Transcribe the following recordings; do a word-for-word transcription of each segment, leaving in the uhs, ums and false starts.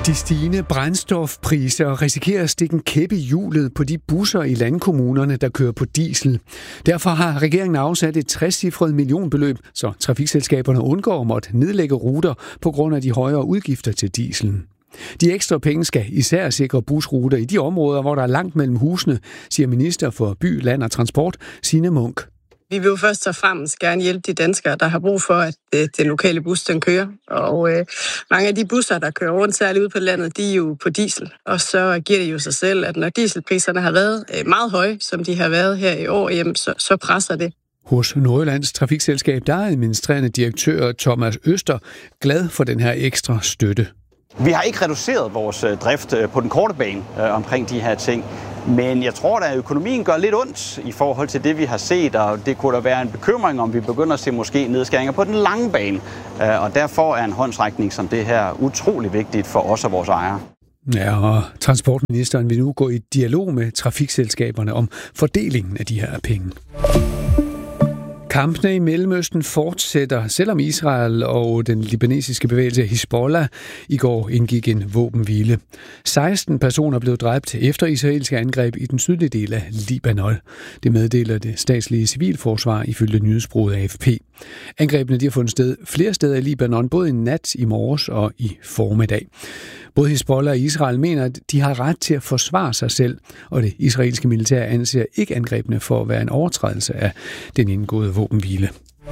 De stigende brændstofpriser risikerer at stikke en kæp i hjulet på de busser i landkommunerne, der kører på diesel. Derfor har regeringen afsat et trecifret millionbeløb, så trafikselskaberne undgår at måtte nedlægge ruter på grund af de højere udgifter til dieselen. De ekstra penge skal især sikre busruter i de områder, hvor der er langt mellem husene, siger minister for by, land og transport, Signe Munk. Vi vil jo først og fremmest gerne hjælpe de danskere, der har brug for, at øh, den lokale bus den kører. Og øh, mange af de busser, der kører rundt, særligt ude på landet, de er jo på diesel. Og så giver det jo sig selv, at når dieselpriserne har været øh, meget høje, som de har været her i år, jamen, så, så presser det. Hos Nordjyllands Trafikselskab, der er administrerende direktør Thomas Øster glad for den her ekstra støtte. Vi har ikke reduceret vores drift på den korte bane øh, omkring de her ting. Men jeg tror, at økonomien gør lidt ondt i forhold til det, vi har set, og det kunne da være en bekymring, om vi begynder at se måske nedskæringer på den lange bane. Og derfor er en håndsrækning som det her utrolig vigtigt for os og vores ejere. Ja, og transportministeren vil nu gå i dialog med trafikselskaberne om fordelingen af de her penge. Kampene i Mellemøsten fortsætter, selvom Israel og den libanesiske bevægelse Hizbollah i går indgik en våbenhvile. seksten personer blev dræbt efter israelske angreb i den sydlige del af Libanon. Det meddeler det statslige civilforsvar ifølge nyhedsbureauet A F P. Angrebene de har fundet sted flere steder i Libanon, både i nat, i morges og i formiddag. Både Hizbollah og Israel mener, at de har ret til at forsvare sig selv, og det israelske militær anser ikke angrebene for at være en overtrædelse af den indgåede våbenhvile.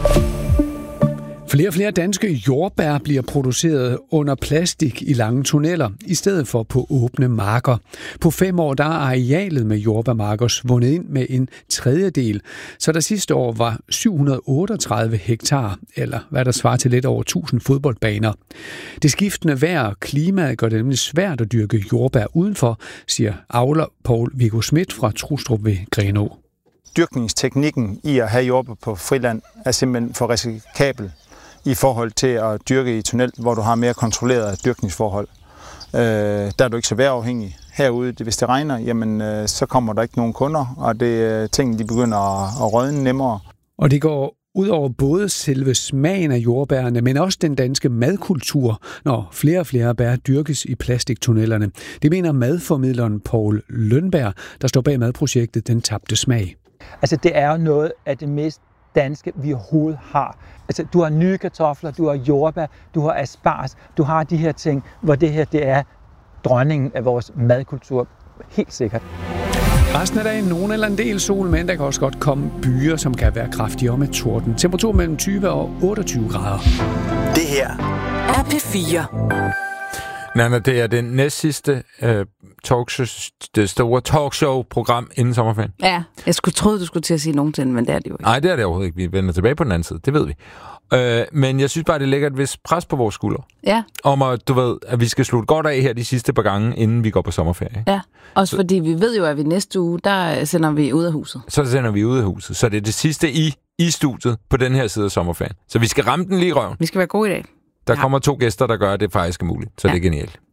Flere og flere danske jordbær bliver produceret under plastik i lange tunneller, i stedet for på åbne marker. På fem år der er arealet med jordbærmarker svundet ind med en tredjedel, så der sidste år var syv hundrede og otteogtredive hektar, eller hvad der svarer til lidt over tusind fodboldbaner. Det skiftende vejr og klima gør det nemlig svært at dyrke jordbær udenfor, siger avler Poul Viggo Schmidt fra Trustrup ved Grenaa. Dyrkningsteknikken i at have jordbær på friland er simpelthen for risikabel i forhold til at dyrke i tunnel, hvor du har mere kontrollerede dyrkningsforhold. Øh, der er du ikke så vejrafhængig. Herude, hvis det regner, jamen, øh, så kommer der ikke nogen kunder, og det tingene de begynder at, at rådne nemmere. Og det går ud over både selve smagen af jordbærne, men også den danske madkultur, når flere og flere bær dyrkes i plastiktunnellerne. Det mener madformidleren Poul Lønberg, der står bag madprojektet Den Tabte Smag. Altså, det er jo noget af det mest danske, vi overhovedet har. Altså, du har nye kartofler, du har jordbær, du har asparges, du har de her ting, hvor det her, det er dronningen af vores madkultur. Helt sikkert. Resten af dagen nogen eller en del sol, men der kan også godt komme byer, som kan være kraftigere med torden. Temperatur mellem tyve og otteogtyve grader. Det her er P fire. Nanna, det er det næstsidste øh, talkshow, det store talkshow-program inden sommerferien. Ja, jeg skulle tro, du skulle til at sige nogensinde, men det er det jo ikke. Nej, det er det overhovedet ikke. Vi vender tilbage på den anden side, det ved vi. Øh, men jeg synes bare, det lægger et vist pres på vores skuldre. Ja. Om at, du ved, at vi skal slutte godt af her de sidste par gange, inden vi går på sommerferie. Ja, også så, fordi vi ved jo, at vi næste uge, der sender vi ud af huset. Så sender vi ud af huset. Så det er det sidste i, i studiet på den her side af sommerferien. Så vi skal ramme den lige i røven. Vi skal være gode i dag. Der ja. kommer to gæster, der gør, at det faktisk er muligt. Så ja. Det er genialt.